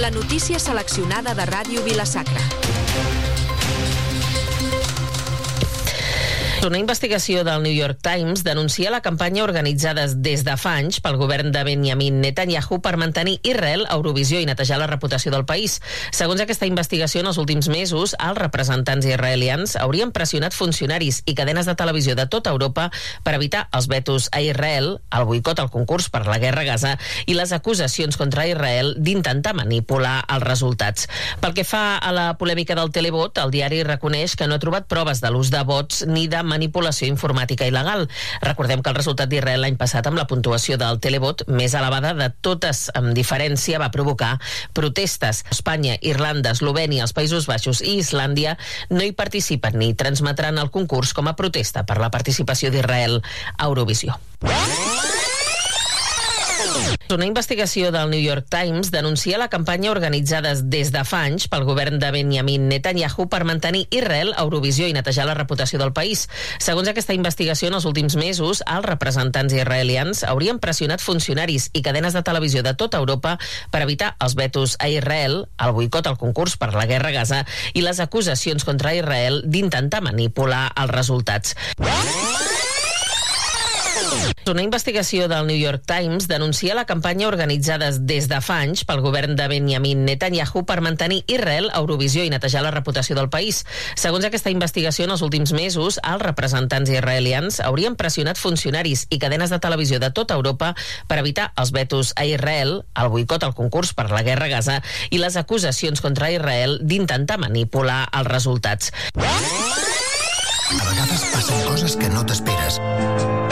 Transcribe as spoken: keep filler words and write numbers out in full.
La notícia seleccionada de Ràdio Vila-sacra. Una investigació del New York Times denuncia la campanya organitzada des de fa anys pel govern de Benjamin Netanyahu per mantenir Israel a Eurovisió i netejar la reputació del país. Segons aquesta investigació, en els últims mesos, els representants israelians haurien pressionat funcionaris i cadenes de televisió de tota Europa per evitar els vetos a Israel, el boicot al concurs per la guerra a Gaza i les acusacions contra Israel d'intentar manipular els resultats. Pel que fa a la polèmica del televot, el diari reconeix que no ha trobat proves de l'ús de vots ni de manipulació informàtica il·legal. Recordem que el resultat d'Israel l'any passat amb la puntuació del televot més elevada de totes amb diferència va provocar protestes. Espanya, Irlanda, Eslovènia, els Països Baixos i Islàndia no hi participen ni transmetran el concurs com a protesta per la participació d'Israel a Eurovisió. Una investigació del New York Times denuncia la campanya organitzada des de fa anys pel govern de Benjamin Netanyahu per mantenir Israel a Eurovisió i netejar la reputació del país. Segons aquesta investigació, en els últims mesos, els representants israelians haurien pressionat funcionaris i cadenes de televisió de tota Europa per evitar els vetos a Israel, el boicot al concurs per la guerra a Gaza i les acusacions contra Israel d'intentar manipular els resultats. Una investigació del New York Times denuncia la campanya organitzada des de fa anys pel govern de Benjamin Netanyahu per mantenir Israel a Eurovisió i netejar la reputació del país. Segons aquesta investigació, en els últims mesos, els representants israelians haurien pressionat funcionaris i cadenes de televisió de tota Europa per evitar els vetos a Israel, el boicot al concurs per la guerra a Gaza i les acusacions contra Israel d'intentar manipular els resultats. A vegades passen coses que no t'esperes.